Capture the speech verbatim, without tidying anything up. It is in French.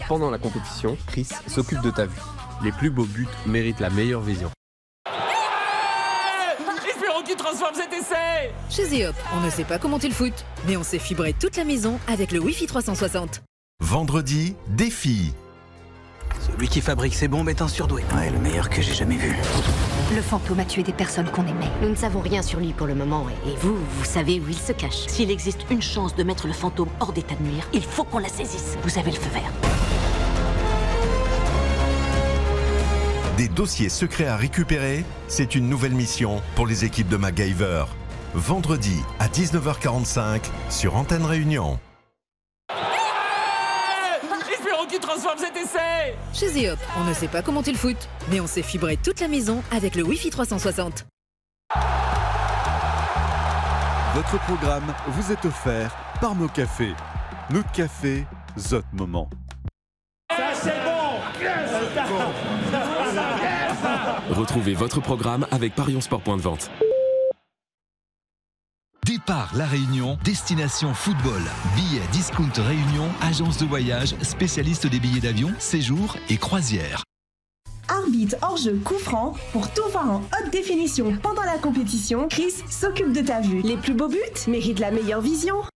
pendant la compétition, Chris s'occupe de ta vue. Les plus beaux buts méritent la meilleure vision. Espérons qu'il transforme cet essai. Chez Zeop, on ne sait pas commenter le foot, mais on sait fibrer toute la maison avec le Wi-Fi trois cent soixante. Vendredi, défi. Celui qui fabrique ces bombes est un surdoué. Ouais, le meilleur que j'ai jamais vu. Le fantôme a tué des personnes qu'on aimait. Nous ne savons rien sur lui pour le moment, et vous, vous savez où il se cache. S'il existe une chance de mettre le fantôme hors d'état de nuire, il faut qu'on la saisisse. Vous avez le feu vert. Des dossiers secrets à récupérer, c'est une nouvelle mission pour les équipes de MacGyver. Vendredi à dix-neuf heures quarante-cinq sur Antenne Réunion. Espérons qu'il transforme cet essai. Chez Zeop, on ne sait pas commenter le foot, mais on sait fibrer toute la maison avec le Wi-Fi trois cent soixante. Votre programme vous est offert par nos cafés. Notre café, Zot Moment. Ça c'est bon. Retrouvez votre programme avec Parions Sport Point de Vente. Départ La Réunion, destination football. Billets Discount Réunion, agence de voyage, spécialiste des billets d'avion, séjours et croisières. Arbitre hors-jeu coup franc, pour tout voir en haute définition pendant la compétition, Chris s'occupe de ta vue. Les plus beaux buts méritent la meilleure vision.